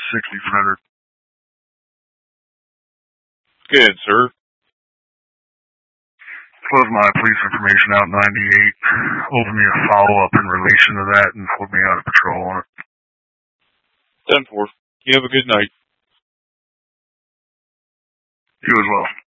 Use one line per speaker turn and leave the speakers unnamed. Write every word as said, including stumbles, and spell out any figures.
sixty Frederick.
Good, sir.
Close my police information out ninety-eight. Open me a follow-up in relation to that and put me out of patrol on it.
ten four. You have a good night.
You as well.